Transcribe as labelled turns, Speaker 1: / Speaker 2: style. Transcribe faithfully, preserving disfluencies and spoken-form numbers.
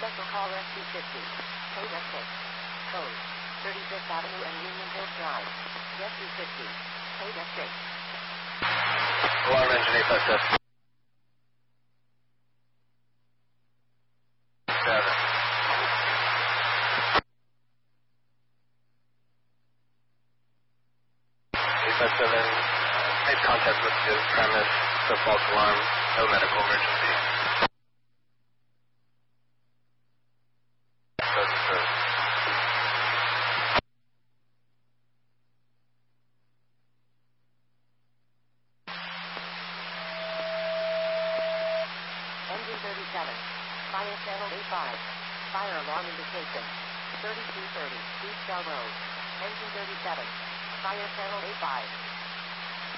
Speaker 1: Special call Rescue fifty. Code S six. Code thirty-fifth Avenue and Union Hills Drive. Rescue fifty. Code S six.
Speaker 2: Alarm engine eight five seven. Seven. eight five seven. Made contact with the premise. The false alarm. No medical emergency.
Speaker 1: Engine thirty-seven. Fire channel A five. Fire alarm indication. thirty-two thirty. East Star Road. Engine thirty-seven. Fire channel A five.